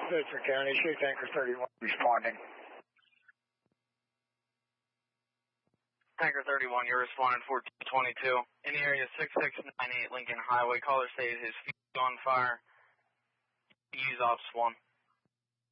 Bedford County, shoot Tanker 31 responding. Tanker 31, you're responding 1422. In the area 6698 Lincoln Highway, caller stated his feet on fire. Use Ops 1.